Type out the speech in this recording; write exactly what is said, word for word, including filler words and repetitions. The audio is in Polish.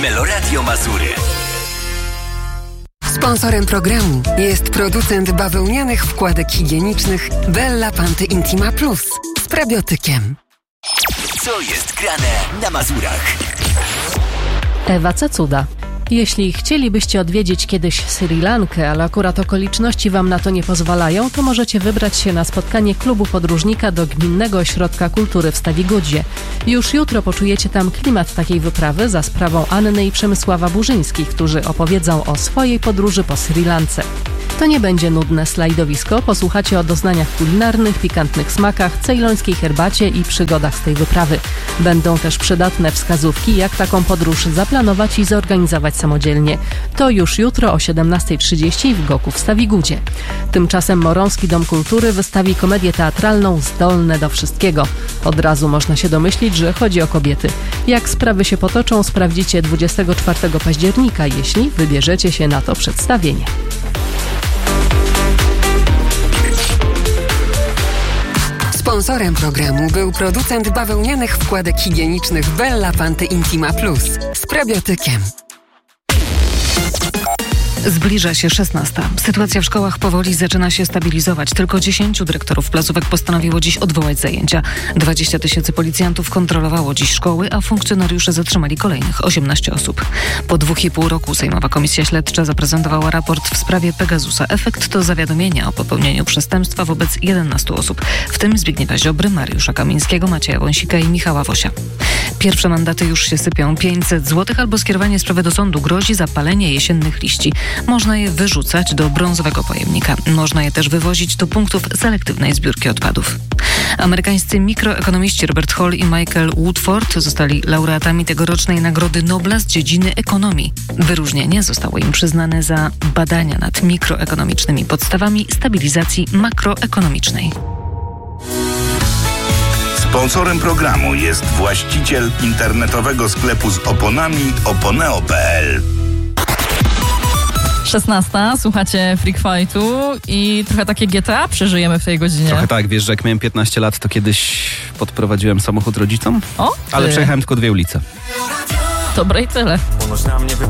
Meloradio Mazury. Sponsorem programu jest producent bawełnianych wkładek higienicznych Bella Panty Intima Plus z prebiotykiem. Co jest grane na Mazurach? Ewa Cecuda. Jeśli chcielibyście odwiedzić kiedyś Sri Lankę, ale akurat okoliczności wam na to nie pozwalają, to możecie wybrać się na spotkanie klubu podróżnika do Gminnego Ośrodka Kultury w Stawigudzie. Już jutro poczujecie tam klimat takiej wyprawy za sprawą Anny i Przemysława Burzyńskich, którzy opowiedzą o swojej podróży po Sri Lance. To nie będzie nudne slajdowisko, posłuchacie o doznaniach kulinarnych, pikantnych smakach, cejlońskiej herbacie i przygodach z tej wyprawy. Będą też przydatne wskazówki, jak taką podróż zaplanować i zorganizować samodzielnie. To już jutro o siedemnasta trzydzieści w Goku w Stawigudzie. Tymczasem Morąski Dom Kultury wystawi komedię teatralną Zdolne do wszystkiego. Od razu można się domyślić, że chodzi o kobiety. Jak sprawy się potoczą, sprawdzicie dwudziestego czwartego października, jeśli wybierzecie się na to przedstawienie. Sponsorem programu był producent bawełnianych wkładek higienicznych Bella Panty Intima Plus z prebiotykiem. Zbliża się szesnasta. Sytuacja w szkołach powoli zaczyna się stabilizować. Tylko dziesięciu dyrektorów placówek postanowiło dziś odwołać zajęcia. dwadzieścia tysięcy policjantów kontrolowało dziś szkoły, a funkcjonariusze zatrzymali kolejnych osiemnaście osób. Po dwóch i pół roku Sejmowa Komisja Śledcza zaprezentowała raport w sprawie Pegasusa. Efekt to zawiadomienia o popełnieniu przestępstwa wobec jedenastu osób, w tym Zbigniewa Ziobry, Mariusza Kamińskiego, Macieja Wąsika i Michała Wosia. Pierwsze mandaty już się sypią. pięćset złotych albo skierowanie sprawy do sądu grozi za palenie jesiennych liści. Można je wyrzucać do brązowego pojemnika. Można je też wywozić do punktów selektywnej zbiórki odpadów. Amerykańscy mikroekonomiści Robert Hall i Michael Woodford zostali laureatami tegorocznej Nagrody Nobla z dziedziny ekonomii. Wyróżnienie zostało im przyznane za badania nad mikroekonomicznymi podstawami stabilizacji makroekonomicznej. Sponsorem programu jest właściciel internetowego sklepu z oponami oponeo kropka pe el. szesnasta, słuchacie Freak Fightu i trochę takie G T A przeżyjemy w tej godzinie. Trochę tak, wiesz, że jak miałem piętnaście lat, to kiedyś podprowadziłem samochód rodzicom, o, ale przejechałem tylko dwie ulice. Dobre i tyle.